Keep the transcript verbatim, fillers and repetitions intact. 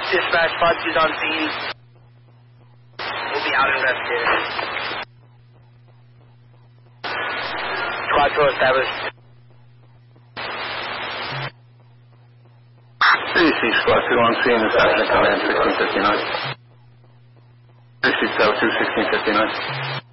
Dispatch five two's on scene. We'll be out investigating. Squad two established. three six Squad two on scene, the Sergeant Command sixteen fifty-nine. three six oh two sixteen fifty-nine.